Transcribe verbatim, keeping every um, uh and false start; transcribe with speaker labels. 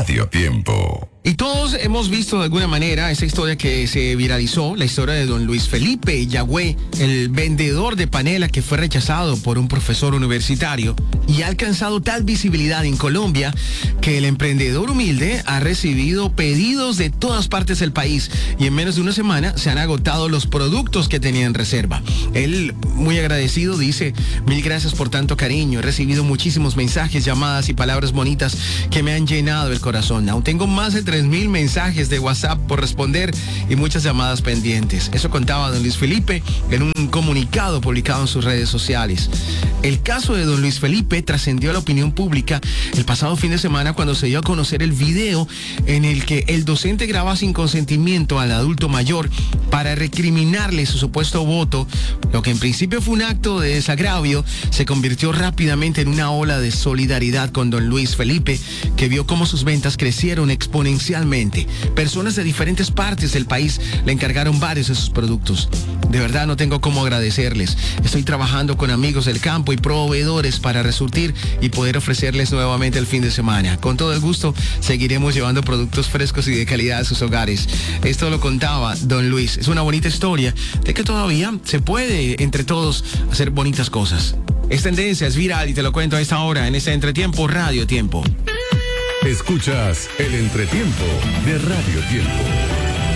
Speaker 1: Radio Tiempo.
Speaker 2: Y todos hemos visto de alguna manera esa historia que se viralizó, la historia de don Luis Felipe Yagüe, el vendedor de panela que fue rechazado por un profesor universitario y ha alcanzado tal visibilidad en Colombia que el emprendedor humilde ha recibido pedidos de todas partes del país y en menos de una semana se han agotado los productos que tenía en reserva. Él, muy agradecido, dice: mil gracias por tanto cariño, he recibido muchísimos mensajes, llamadas y palabras bonitas que me han llenado el corazón. Aún tengo más de tres mil mensajes de WhatsApp por responder y muchas llamadas pendientes. Eso contaba don Luis Felipe en un comunicado publicado en sus redes sociales. El caso de don Luis Felipe trascendió a la opinión pública el pasado fin de semana cuando se dio a conocer el video en el que el docente graba sin consentimiento al adulto mayor para recriminarle su supuesto voto. Lo que en principio fue un acto de desagravio se convirtió rápidamente en una ola de solidaridad con don Luis Felipe, que vio cómo sus ventas crecieron exponencialmente. Personas de diferentes partes del país le encargaron varios de sus productos. De verdad no tengo cómo agradecerles. Estoy trabajando con amigos del campo y proveedores para resurtir y poder ofrecerles nuevamente el fin de semana. Con todo el gusto seguiremos llevando productos frescos y de calidad a sus hogares. Esto lo contaba don Luis. Es una bonita historia de que todavía se puede entre todos hacer bonitas cosas. Es tendencia, es viral y te lo cuento a esta hora en este Entretiempo Radio Tiempo.
Speaker 1: Escuchas el Entretiempo de Radio Tiempo.